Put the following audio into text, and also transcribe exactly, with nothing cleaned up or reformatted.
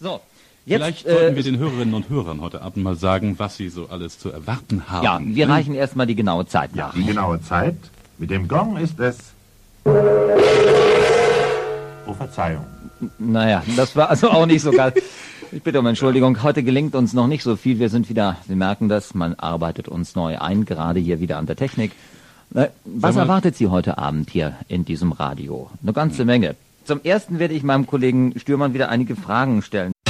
So, jetzt, Vielleicht sollten äh, wir den Hörerinnen und Hörern heute Abend mal sagen, was sie so alles zu erwarten haben. ja, wir reichen erstmal die genaue Zeit nach. Die genaue Zeit. Mit dem Gong ist es... Oh, Verzeihung. Naja, das war also auch nicht so geil. Ich bitte um Entschuldigung, heute gelingt uns noch nicht so viel. Wir sind wieder, Sie merken das, man arbeitet uns neu ein, gerade hier wieder an der Technik. Na, was erwartet Sie heute Abend hier in diesem Radio? Eine ganze Menge. Zum Ersten werde ich meinem Kollegen Stürmann wieder einige Fragen stellen.